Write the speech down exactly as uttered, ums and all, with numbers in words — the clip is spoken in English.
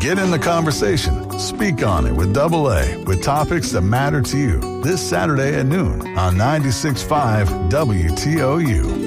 Get in the conversation. Speak on it with Double A with topics that matter to you. This Saturday at noon on ninety-six point five W T O U.